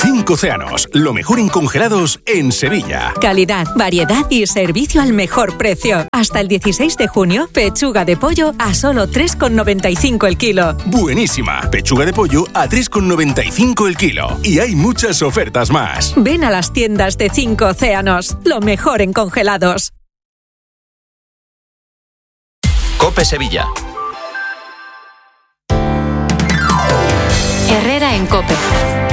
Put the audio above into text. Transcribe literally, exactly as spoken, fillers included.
Cinco océanos, lo mejor en congelados en Sevilla. Calidad, variedad y servicio al mejor precio. Hasta el dieciséis de junio, pechuga de pollo a solo tres con noventa y cinco el kilo. Buenísima, pechuga de pollo a tres con noventa y cinco el kilo. Y hay muchas ofertas más. Ven a las tiendas de Cinco océanos, lo mejor en congelados. COPE Sevilla. Herrera en COPE.